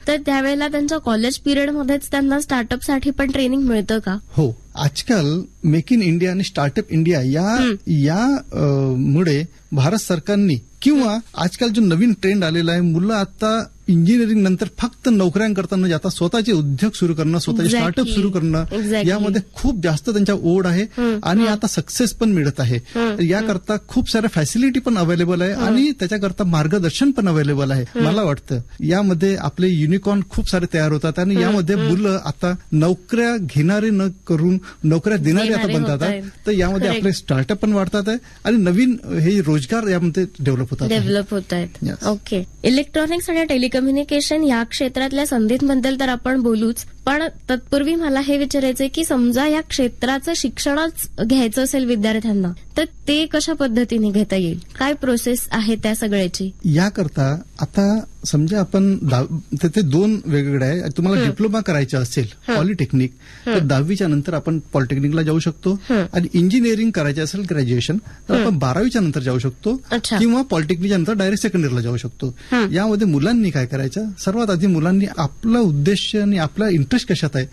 तर त्यावेळेला त्यांच्या कॉलेज पिरियडमध्येच त्यांना स्टार्टअपसाठी पण ट्रेनिंग मिळतं का? हो, आजकाल मेक इन इंडिया आणि स्टार्टअप इंडिया या मुळे भारत सरकारनी किंवा आजकाल जो नवीन ट्रेंड आलेला आहे, मुलं आता इंजिनिअरिंग नंतर फक्त नोकऱ्या करताना जाता स्वतःचे उद्योग सुरू करणं, स्वतःचे स्टार्टअप सुरू करणं, यामध्ये खूप जास्त त्यांच्या ओढ आहे आणि आता सक्सेस पण मिळत आहे. याकरता खूप साऱ्या फॅसिलिटी पण अवेलेबल आहे आणि त्याच्याकरता मार्गदर्शन पण अवेलेबल आहे. मला वाटतं यामध्ये आपले युनिकॉर्न खूप सारे तयार होतात आणि यामध्ये मुलं आता नोकऱ्या घेणारे न करून नोकऱ्या देणारे आता बनतात आहे. तर यामध्ये आपले स्टार्टअप पण वाढतात आहे आणि नवीन हे रोजगार यामध्ये डेव्हलप होत आहेत. ओके, इलेक्ट्रॉनिक्स आणि टेलिकम्युनिकेशन या क्षेत्रातल्या संधींबद्दल तर आपण बोलूच, पण तत्पूर्वी मला हे विचारायचंय की समजा या क्षेत्राचं शिक्षणच घ्यायचं असेल विद्यार्थ्यांना, तर ते कशा पद्धतीने घेता येईल? काय प्रोसेस आहे त्या सगळ्याची? याकरता आता समजा आपण ते दोन वेगवेगळे आहे. तुम्हाला डिप्लोमा करायचा असेल पॉलिटेक्निक, तर 10वीच्या नंतर आपण पॉलिटेक्निकला जाऊ शकतो आणि इंजिनिअरिंग करायचं असेल ग्रॅज्युएशन तर आपण 12वीच्या नंतर जाऊ शकतो किंवा पॉलिटेक्निकच्या नंतर डायरेक्ट सेकंड इयरला जाऊ शकतो. यामध्ये मुलांनी काय करायचं, सर्वात आधी मुलांनी आपला उद्देश आणि आपला इंटरेस्ट कशात आहे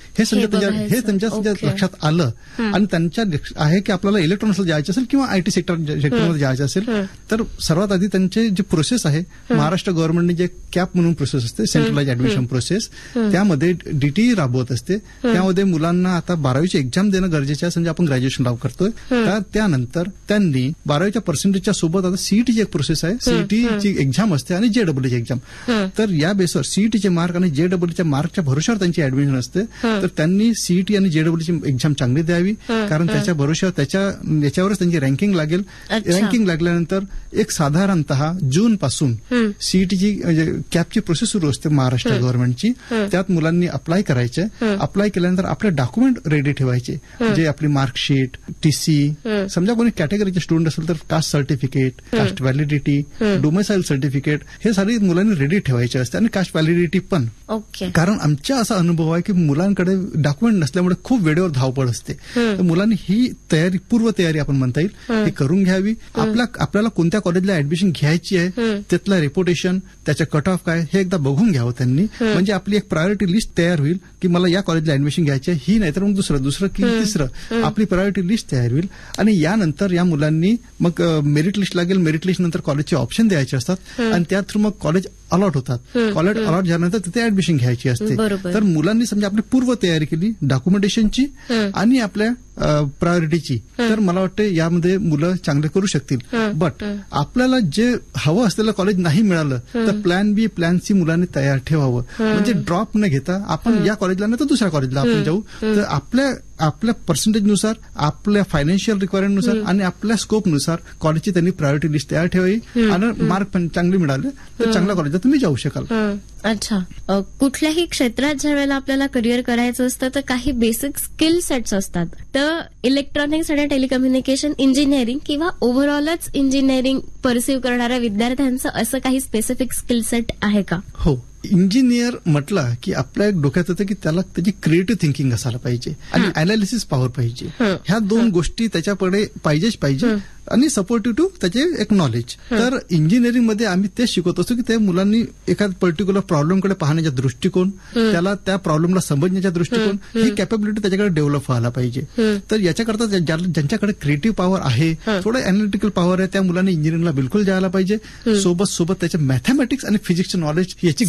हे त्यांच्या लक्षात आलं आणि त्यांच्या आहे की आपल्याला इलेक्ट्रॉनिक्सला जायचं असेल किंवा आयटी सेक्टरमध्ये जायचं असेल, तर सर्वात आधी त्यांचे जे प्रोसेस आहे, महाराष्ट्र गव्हर्नमेंटने जे कॅप म्हणून प्रोसेस असते, सेंट्रलाइज ऍडमिशन प्रोसेस, त्यामध्ये डीटीई राबवत असते. त्यामध्ये मुलांना आता 12वीची एक्झाम देणं गरजेचं आहे. समजा आपण ग्रॅज्युएशन लाव करतोय, तर त्यानंतर त्यांनी 12वीच्या पर्सेंटेजच्या सोबत आता सीईटीची एक प्रोसेस आहे, सीईटीची एक्झाम असते आणि जेडब्ल्यूची एक्झाम. तर या बेसवर सीईटीचे मार्क आणि जेडब्ल्यूच्या मार्कच्या भरोश्यावर त्यांची ऍडमिशन असते. तर त्यांनी सीईटी आणि जेडब्ल्यूची एक्झाम चांगली द्यावी, कारण त्याच्या भरोश्यावर याच्यावरच त्यांची रँकिंग लागेल. रँकिंग लागल्यानंतर एक साधारणतः जून पासून सीईटीची कॅपची प्रोसेस सुरू असते महाराष्ट्र गव्हर्नमेंटची. त्यात मुलांनी अप्लाय करायचं. अप्लाय केल्यानंतर आपले डॉक्युमेंट रेडी ठेवायचे, जे आपली मार्कशीट, टीसी, समजा कोणी कॅटेगरीचे स्टुडंट असेल तर caste certificate, caste validity, domicile certificate, हे सारे मुलांनी रेडी ठेवायचे असते आणि कास्ट व्हॅलिडिटी पण. कारण आमचा असा अनुभव आहे की मुलांकडे डॉक्युमेंट नसल्यामुळे खूप वेळेवर धावपळ असते. तर मुलांनी ही तयारी, पूर्वतयारी आपण म्हणता येईल, ही करून घ्यावी. आपल्याला कोणत्या कॉलेजला ऍडमिशन घ्यायची आहे, त्यातलं रेप्युटेशन, त्याचं कट ऑफ काय, हे एकदा बघून घ्यावं त्यांनी. म्हणजे आपली एक प्रायोरिटी लिस्ट तयार होईल की मला या कॉलेजला ऍडमिशन घ्यायची आहे, ही नाही तर मग दुसरं की तिसरं, आपली प्रायोरिटी लिस्ट तयार होईल. आणि यानंतर या मुलांनी मग मेरिट लिस्ट लागेल. मेरिट लिस्ट नंतर कॉलेजचे ऑप्शन द्यायचे असतात आणि त्या थ्रू मग कॉलेज अलॉट होतात. कॉलेज अलॉट झाल्यानंतर तिथे ऍडमिशन घ्यायची असते. तर मुलांनी समजा आपली पूर्व तयारी केली डॉक्युमेंटेशनची आणि आपल्या प्रायोरिटीची, तर मला वाटतं यामध्ये मुलं चांगले करू शकतील. बट आपल्याला जे हवं असलेलं कॉलेज नाही मिळालं तर प्लॅन बी, प्लॅन सी मुलांनी तयार ठेवावं. म्हणजे ड्रॉप न घेता आपण या कॉलेजला नाही तर दुसऱ्या कॉलेजला आपण जाऊ. तर आपल्या पर्सेंटेजनुसार, आपल्या फायनान्शियल रिक्वायरमेंटनुसार आणि आपल्या स्कोपनुसार कॉलेजची त्यांनी प्रायोरिटी लिस्ट तयार ठेवावी आणि मार्क पण चांगले मिळाले तर चांगल्या कॉलेजला तुम्ही जाऊ शकाल. अच्छा, कुठल्याही क्षेत्रात ज्या वेळेला आपल्याला करिअर करायचं असतं तर काही बेसिक स्किल सेट्स असतात. तर इलेक्ट्रॉनिक्स आणि टेलिकम्युनिकेशन इंजिनिअरिंग किंवा ओव्हरऑलच इंजिनिअरिंग परसिव्ह करणाऱ्या विद्यार्थ्यांचं असं काही स्पेसिफिक स्किल सेट आहे का? हो, इंजिनियर म्हटलं की आपल्या डोक्यात येतं की त्याला त्याची क्रिएटिव्ह थिंकिंग असायला पाहिजे आणि अनालिसिस पॉवर पाहिजे. ह्या दोन गोष्टी त्याच्याकडे पाहिजे आणि सपोर्टिव्ह टू त्याचे एक नॉलेज. तर इंजिनिअरिंग मध्ये आम्ही तेच शिकवत असतो की त्या मुलांनी एखाद पर्टिक्युलर प्रॉब्लेमकडे पाहण्याचा दृष्टिकोन, त्याला त्या प्रॉब्लेमला समजण्याचा दृष्टिकोन, ही कॅपेबिलिटी त्याच्याकडे डेव्हलप व्हायला पाहिजे. तर याच्याकरता ज्यांच्याकडे क्रिएटिव्ह पॉवर आहे, थोडं अॅनालिटिकल पॉवर आहे, त्या मुलांनी इंजिनिअरिंगला बिलकुल जायला पाहिजे. सोबत त्याच्या मॅथमॅटिक्स आणि फिजिक्सचं नॉलेज याची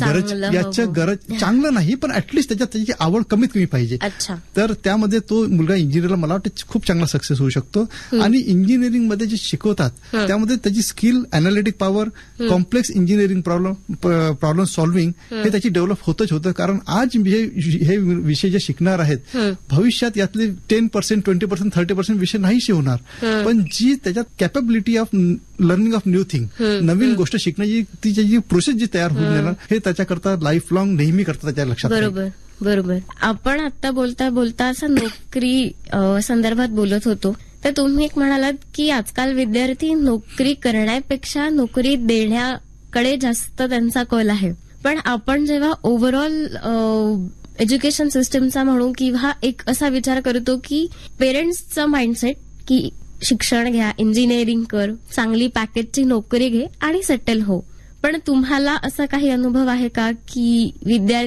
गरज चांगलं नाही, पण ऍटलिस्ट त्याची आवड कमीत कमी पाहिजे. तर त्यामध्ये तो मुलगा इंजिनिअरला मला वाटतं खूप चांगला सक्सेस होऊ शकतो. आणि इंजिनिअरिंग मध्ये जे शिकवतात त्यामध्ये त्याची skill, अॅनालिटिक power, complex engineering problem solving हे त्याची डेव्हलप होतच होतं. कारण आज हे विषय जे शिकणार आहेत, भविष्यात यातले 10%, 20%, 30% विषय नाही शिकवणार, पण जी त्याच्यात capability of learning of new thing, नवीन गोष्ट शिकण्याची तिची जी प्रोसेस जी तयार होऊन देणार, हे त्याच्याकरता लाईफ लॉंग नेहमी करता त्याच्या लक्षात. बरोबर. आपण आता बोलता असं नोकरी संदर्भात बोलत होतो, तर तुम्ही एक म्हणालात की आजकाल विद्यार्थी नोकरी करण्यापेक्षा नोकरी देण्याकडे जास्त त्यांचा कल आहे. पण आपण जेव्हा ओव्हरऑल एज्युकेशन सिस्टमचा म्हणू किंवा एक असा विचार करतो की पेरेंट्सचा माइंडसेट की शिक्षण घ्या, इंजिनिअरिंग कर, चांगली पॅकेजची नोकरी घे आणि सेटल हो, पण तुम्हाला असा काही अनुभव आहे का की विद्यार्थी